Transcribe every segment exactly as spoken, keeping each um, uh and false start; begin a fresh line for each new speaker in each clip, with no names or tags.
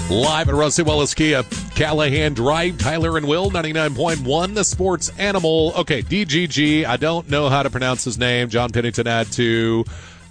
Live at Rusty Wallace Kia, Callahan Drive, Tyler and Will, ninety-nine point one, the Sports Animal. Okay, D G G, I don't know how to pronounce his name. John Pennington had to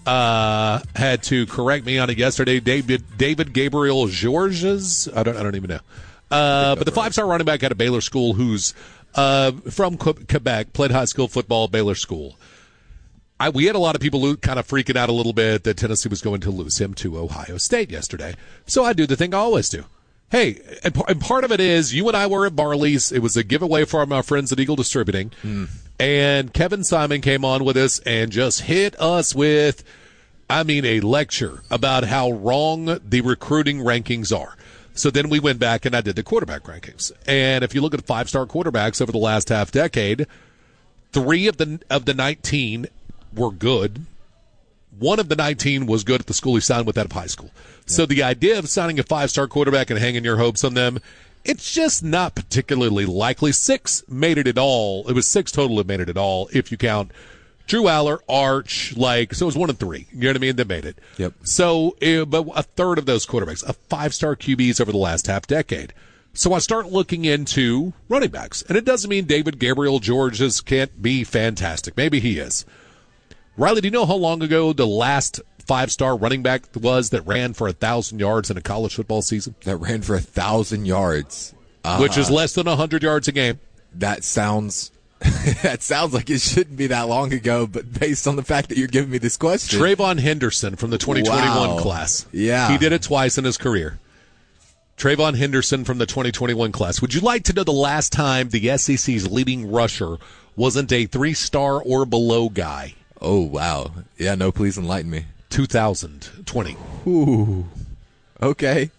uh, had to correct me on it yesterday. David David Gabriel Georges, I don't I don't even know. Uh, but the five-star running back out of Baylor School who's uh, from Quebec, played high school football at Baylor School. I, we had a lot of people lo- kind of freaking out a little bit that Tennessee was going to lose him to Ohio State yesterday. So I do the thing I always do. Hey, and, p- and part of it is you and I were at Barley's. It was a giveaway from our friends at Eagle Distributing. Mm. And Kevin Simon came on with us and just hit us with, I mean, a lecture about how wrong the recruiting rankings are. So then we went back and I did the quarterback rankings. And if you look at the five-star quarterbacks over the last half decade, three of the of the nineteen were good. One of the nineteen was good at the school he signed with out of high school. Yeah. So the idea of signing a five-star quarterback and hanging your hopes on them, it's just not particularly likely. Six made it at all. It was six total that made it at all, if you count Drew Aller, Arch, like, so it was one of three. You know what I mean? That made it.
Yep.
So, uh, but a third of those quarterbacks, a five-star Q Bs over the last half decade. So I start looking into running backs. And it doesn't mean David Gabriel Georges can't be fantastic. Maybe he is. Riley, do you know how long ago the last five-star running back was that ran for one thousand yards in a college football season?
That ran for one thousand yards. Uh,
Which is less than one hundred yards a game.
That sounds that sounds like it shouldn't be that long ago, but based on the fact that you're giving me this question.
Trayvon Henderson from the twenty twenty-one
wow.
class.
Yeah.
He did it twice in his career. Trayvon Henderson from the twenty twenty-one class. Would you like to know the last time the S E C's leading rusher wasn't a three-star or below guy?
Oh, wow. Yeah, no, please enlighten me.
two thousand twenty.
Ooh. Okay.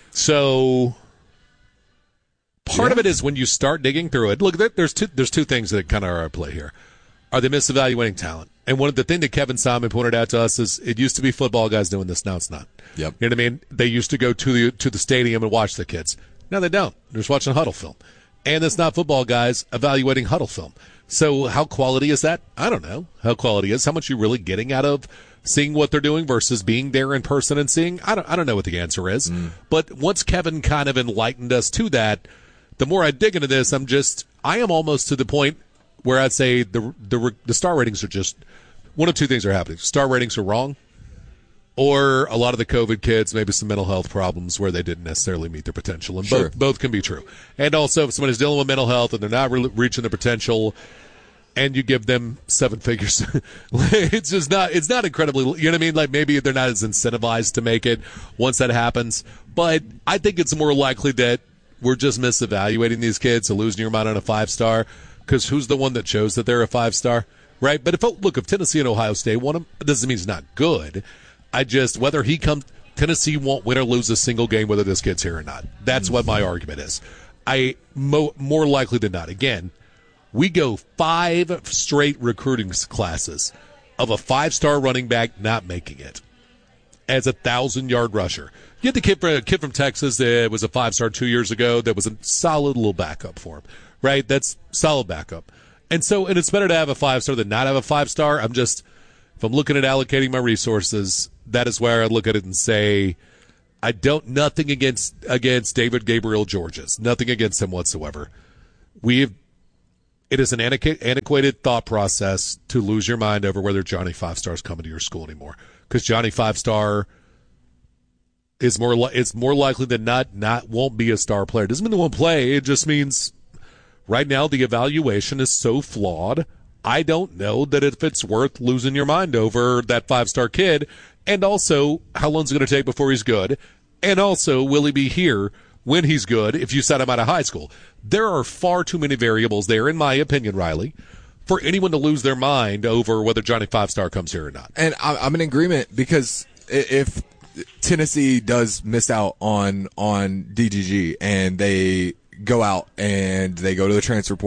So part
yeah.
of it is when you start digging through it. Look, there's two, there's two things that kind of are at play here. Are they misevaluating talent? And one of the thing that Kevin Simon pointed out to us is it used to be football guys doing this. Now it's not.
Yep.
You know what I mean? They used to go to the to the stadium and watch the kids. Now they don't. They're just watching huddle film. And it's not football guys evaluating huddle film. So how quality is that? I don't know how quality is. How much you really getting out of seeing what they're doing versus being there in person and seeing? I don't I don't know what the answer is. Mm. But once Kevin kind of enlightened us to that, the more I dig into this, I'm just I am almost to the point where I'd say the the the star ratings are just one of two things are happening. Star ratings are wrong, or a lot of the COVID kids, maybe some mental health problems where they didn't necessarily meet their potential. And
sure.
both both can be true. And also, if somebody's dealing with mental health and they're not re- reaching their potential, and you give them seven figures, it's just not, it's not incredibly, you know what I mean? Like maybe they're not as incentivized to make it once that happens. But I think it's more likely that we're just misevaluating these kids, so losing your mind on a five-star, because who's the one that chose that they're a five-star, right? But if, look, if Tennessee and Ohio State won them, it doesn't mean he's not good. I just, whether he comes, Tennessee won't win or lose a single game whether this kid's here or not. That's what my argument is. I, mo, more likely than not, again, we go five straight recruiting classes of a five-star running back not making it as a thousand-yard rusher. You had the kid, a kid from Texas that was a five-star two years ago that was a solid little backup for him, right? That's solid backup. And so, and it's better to have a five-star than not have a five-star. I'm just, if I'm looking at allocating my resources, that is where I look at it and say, I don't, nothing against, against David Gabriel Georges, nothing against him whatsoever. We've, it is an antiquated thought process to lose your mind over whether Johnny Five Star is coming to your school anymore. Because Johnny Five Star is more li- it's more likely than not not won't be a star player. It doesn't mean they won't play. It just means right now the evaluation is so flawed. I don't know that if it's worth losing your mind over that five-star kid. And also, how long is it going to take before he's good? And also, will he be here when he's good if you set him out of high school? There are far too many variables there, in my opinion, Riley, for anyone to lose their mind over whether Johnny Five Star comes here or not.
And I'm in agreement because if Tennessee does miss out on on D G G and they go out and they go to the transfer portal